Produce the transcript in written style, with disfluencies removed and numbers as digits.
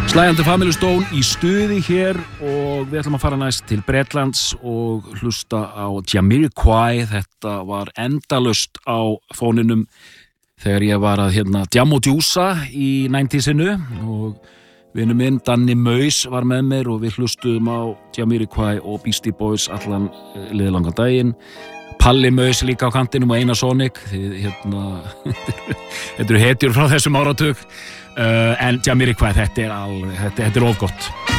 Sly and the Family Stone í stuði hér og við ætlum að fara næst til Bretlands og hlusta á Jamiroquai. Þetta var endalaust á fóninum þegar ég var að djam og djúsa í 90-sinu og vinur minn Danni Maus var með mér og við hlustuðum á Jamiroquai og Beastie Boys allan liðlangan daginn. Palli Maus líka á kantinum og Einar Sonic. Þetta eru hetjur frá þessum áratug. En Jamiroquai, þetta er of gott.